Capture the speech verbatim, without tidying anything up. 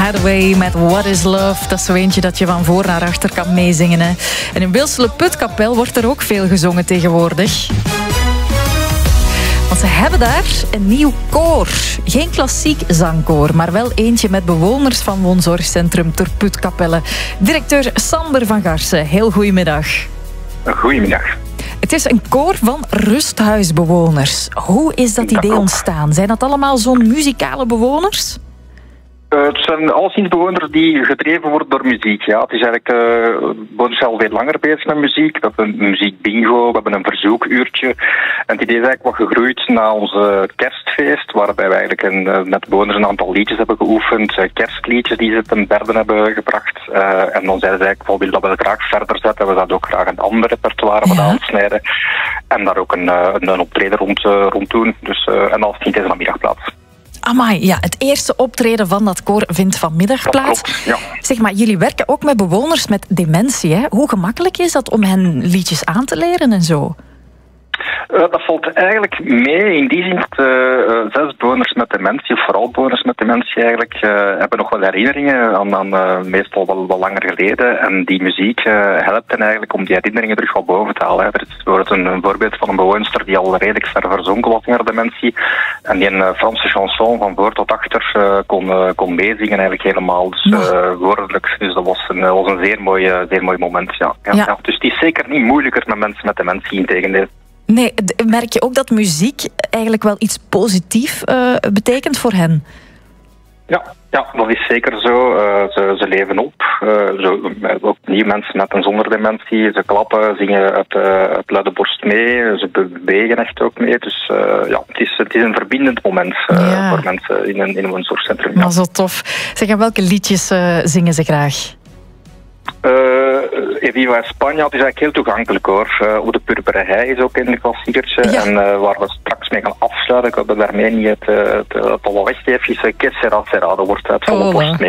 Hathaway met What is Love. Dat is zo eentje dat je van voor naar achter kan meezingen. Hè. En in Beelsele Putkapel wordt er ook veel gezongen tegenwoordig. Want ze hebben daar een nieuw koor. Geen klassiek zangkoor, maar wel eentje met bewoners van woonzorgcentrum Ter Putkapelle. Directeur Sander van Garsen, heel goedemiddag. Goedemiddag. Het is een koor van rusthuisbewoners. Hoe is dat idee ontstaan? Zijn dat allemaal zo'n muzikale bewoners? Uh, het zijn alleszins bewoners die gedreven worden door muziek. Ja. Het is eigenlijk, uh, bewoners zijn alweer langer bezig met muziek. We hebben een muziekbingo, we hebben een verzoekuurtje. En het idee is eigenlijk wat gegroeid na onze kerstfeest, waarbij we eigenlijk een, uh, met bewoners een aantal liedjes hebben geoefend. Uh, kerstliedjes die ze ten derde hebben gebracht. Uh, en dan zeiden ze eigenlijk, we willen dat we het graag verder zetten. We zouden ook graag een ander repertoire ja. aansnijden. En daar ook een, uh, een, een optreden rond, uh, rond doen. Dus, uh, en dat vindt in de namiddag plaats. Amai, ja, het eerste optreden van dat koor vindt vanmiddag plaats. Klopt, ja. Zeg maar, jullie werken ook met bewoners met dementie, hè? Hoe gemakkelijk is dat om hen liedjes aan te leren en zo? Uh, dat valt eigenlijk mee. In die zin dat uh, uh, zes bewoners met dementie, of vooral bewoners met dementie eigenlijk, uh, hebben nog wel herinneringen aan, aan uh, meestal wel, wel langer geleden. En die muziek uh, helpt hen eigenlijk om die herinneringen terug wat boven te halen. Hè. Er is bijvoorbeeld een, een voorbeeld van een bewoonster die al redelijk ver verzonken was in haar dementie. En die een uh, Franse chanson van voor tot achter uh, kon, uh, kon meezingen eigenlijk helemaal. Dus uh, woordelijk. Dus dat was een, was een zeer mooi, uh, zeer mooi moment. Ja. Ja, ja. Ja. Dus het is zeker niet moeilijker met mensen met dementie, integendeel. Nee, merk je ook dat muziek eigenlijk wel iets positiefs uh, betekent voor hen? Ja, ja, dat is zeker zo. Uh, ze, ze leven op. Uh, zo, ook nieuwe mensen met en zonder dementie. Ze klappen, zingen uit, uh, uit luide borst mee. Ze bewegen echt ook mee. Dus uh, ja, het is, het is een verbindend moment uh, ja. voor mensen in een, in een woonzorgcentrum. Ja. Maar zo tof. Zeg, en welke liedjes uh, zingen ze graag? Uh, Eviva Spanje, het is eigenlijk heel toegankelijk hoor. Uh, Ode Purperen Hei is ook een klassiekertje. Ja. En uh, waar we straks mee gaan afsluiten, ik hoop dat daarmee niet het, het, het, het al weggeeft, is uh, Que Sera Sera. Dat wordt uit volle borst mee.